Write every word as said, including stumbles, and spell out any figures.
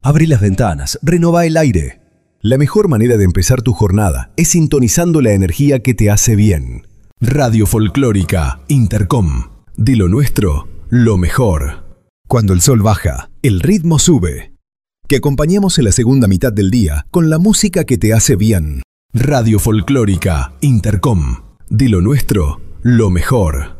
Abrí las ventanas, renová el aire. La mejor manera de empezar tu jornada es sintonizando la energía que te hace bien. Radio Folclórica Intercom. De lo nuestro, lo mejor. Cuando el sol baja, el ritmo sube. Que acompañemos en la segunda mitad del día con la música que te hace bien. Radio Folclórica Intercom. De lo nuestro, lo mejor.